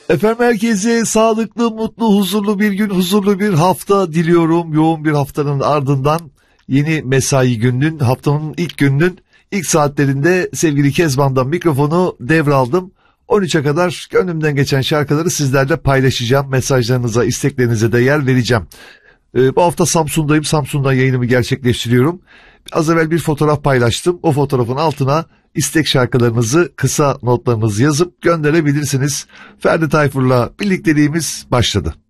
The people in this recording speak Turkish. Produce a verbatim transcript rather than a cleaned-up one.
Efendim herkese sağlıklı, mutlu, huzurlu bir gün, huzurlu bir hafta diliyorum. Yoğun bir haftanın ardından yeni mesai gününün, haftanın ilk gününün ilk saatlerinde sevgili Kezban'dan mikrofonu devraldım. on üçe kadar gönlümden geçen şarkıları sizlerle paylaşacağım. Mesajlarınıza, isteklerinize de yer vereceğim. Ee, bu hafta Samsun'dayım. Samsun'dan yayınımı gerçekleştiriyorum. Az evvel bir fotoğraf paylaştım. O fotoğrafın altına istek şarkılarınızı, kısa notlarınızı yazıp gönderebilirsiniz. Ferdi Tayfur'la birlikteliğimiz başladı.